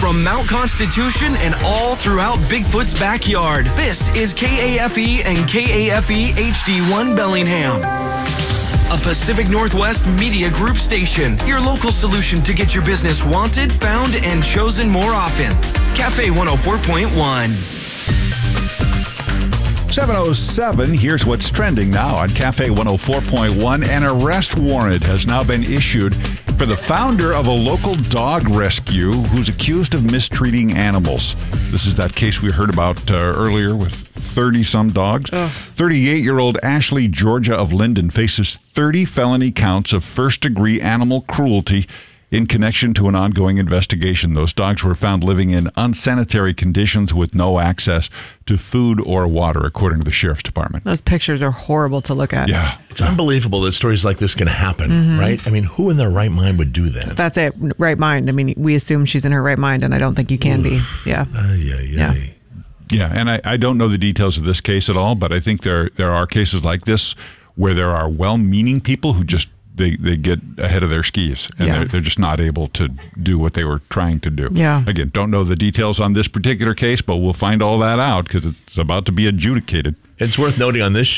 from Mount Constitution and all throughout Bigfoot's backyard. This is KAFE and KAFE HD1 Bellingham, a Pacific Northwest Media Group station. Your local solution to get your business wanted, found, and chosen more often. Cafe 104.1. 7:07, here's what's trending now on Cafe 104.1. An arrest warrant has now been issued for the founder of a local dog rescue who's accused of mistreating animals. This is that case we heard about earlier with 30-some dogs. 38-year-old Ashley Georgia of Linden faces 30 felony counts of first-degree animal cruelty in connection to an ongoing investigation. Those dogs were found living in unsanitary conditions with no access to food or water, according to the Sheriff's Department. Those pictures are horrible to look at. Yeah. It's unbelievable that stories like this can happen, right? I mean, who in their right mind would do that? That's it, right mind. I mean, we assume she's in her right mind, and I don't think you can be. Yeah. Yeah, and I don't know the details of this case at all, but I think there are cases like this where there are well-meaning people who just they get ahead of their skis, and they're just not able to do what they were trying to do. Yeah. Again, don't know the details on this particular case, but we'll find all that out because it's about to be adjudicated. It's worth noting on this